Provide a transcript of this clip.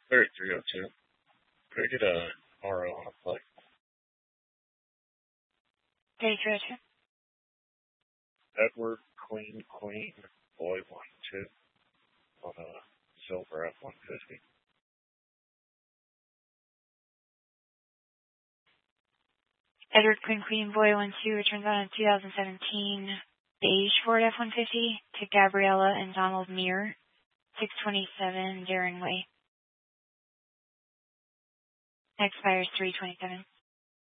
3302. Could I get a RO on a play? 3302. Edward, Queen, Boy 1-2 on a silver F-150. Edward Queen Boy 1-2 returns on a 2017 beige Ford F-150 to Gabriella and Donald Meir, 627 Daring Way. Expires 3/27.